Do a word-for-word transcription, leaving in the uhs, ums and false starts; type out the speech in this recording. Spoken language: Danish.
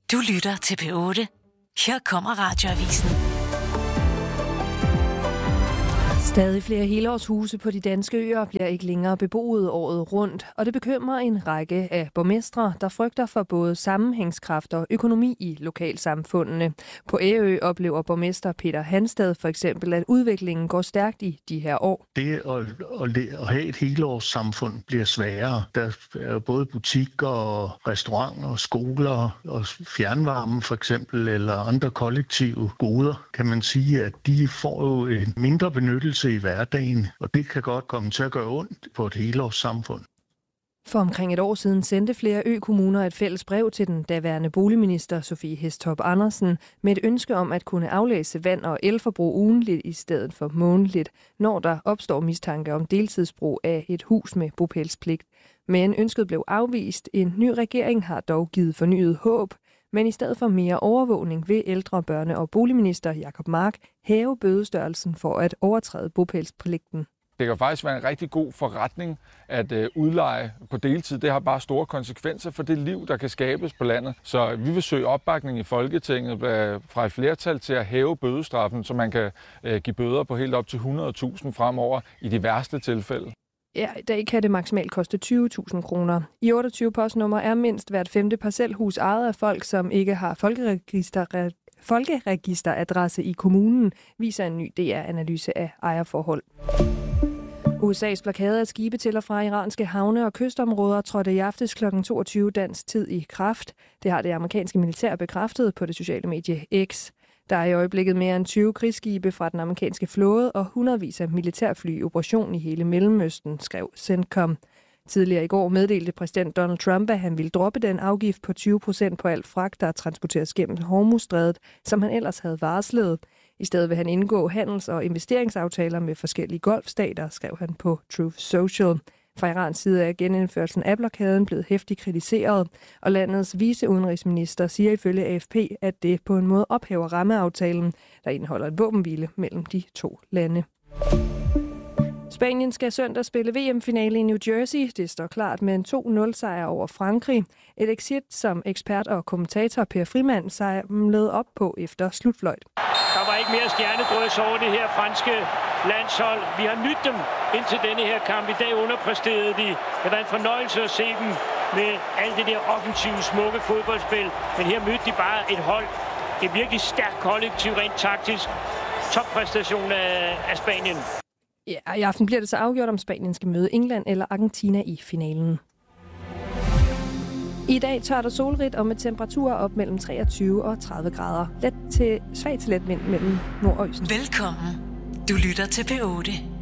Du lytter til P otte. Her kommer Radioavisen. Stadig flere helårshuse på de danske øer bliver ikke længere beboet året rundt, og det bekymrer en række af borgmestre, der frygter for både sammenhængskraft og økonomi i lokalsamfundene. På Ærø oplever borgmester Peter Hanstad for eksempel, at udviklingen går stærkt i de her år. Det at, at have et helårssamfund bliver sværere. Der er både butikker og restauranter og skoler og fjernvarme for eksempel, eller andre kollektive goder, kan man sige, at de får jo en mindre benyttelse i hverdagen, og det kan godt komme til at gøre ondt på et helårssamfund. For omkring et år siden sendte flere ø-kommuner et fælles brev til den daværende boligminister Sofie Hæstorp Andersen med et ønske om at kunne aflæse vand- og elforbrug ugenligt i stedet for månedligt, når der opstår mistanke om deltidsbrug af et hus med bopælspligt. Men ønsket blev afvist. En ny regering har dog givet fornyet håb, men i stedet for mere overvågning vil ældre-, børne- og boligminister Jacob Mark hæve bødestørrelsen for at overtræde bopælspligten. Det kan faktisk være en rigtig god forretning at øh, udleje på deltid. Det har bare store konsekvenser for det liv, der kan skabes på landet. Så vi vil søge opbakning i Folketinget øh, fra et flertal til at hæve bødestraffen, så man kan øh, give bøder på helt op til hundrede tusind fremover i de værste tilfælde. Ja, i dag kan det maksimalt koste tyve tusind kroner. I otteogtyve postnummer er mindst hvert femte parcelhus ejet af folk, som ikke har folkeregister, folkeregisteradresse i kommunen, viser en ny D R-analyse af ejerforhold. U S A's blokade af skibe til og fra iranske havne og kystområder trådte i aftes klokken toogtyve dansk tid i kraft. Det har det amerikanske militær bekræftet på det sociale medie X. Der er i øjeblikket mere end tyve krigsskibe fra den amerikanske flåde og hundredvis af militærfly i operation i hele Mellemøsten, skrev CENTCOM. Tidligere i går meddelte præsident Donald Trump, at han ville droppe den afgift på tyve procent på alt fragt, der transporteres gennem Hormuzstrædet, som han ellers havde varslet. I stedet vil han indgå handels- og investeringsaftaler med forskellige golfstater, skrev han på Truth Social. Fra Irans side er genindførelsen af blokaden blevet heftigt kritiseret, og landets viceudenrigsminister siger ifølge A F P, at det på en måde ophæver rammeaftalen, der indeholder en våbenhvile mellem de to lande. Spanien skal søndag spille V M-finale i New Jersey. Det står klart med en to nul sejr over Frankrig. Et exit, som ekspert og kommentator Per Frimand samlede op på efter slutfløjt. Der var ikke mere stjernedrøs over det her franske landshold. Vi har nydt dem indtil denne her kamp. I dag underpræsterede de. Det var en fornøjelse at se dem med alt det der offensive, smukke fodboldspil. Men her mødte de bare et hold. Et virkelig stærkt kollektiv, rent taktisk. Toppræstation af, af Spanien. Ja, i aften bliver det så afgjort, om Spanien skal møde England eller Argentina i finalen. I dag tørt og solrigt og med temperaturer op mellem treogtyve og tredive grader. Let til svag til let vind mellem nord og øst. Velkommen. Du lytter til P otte.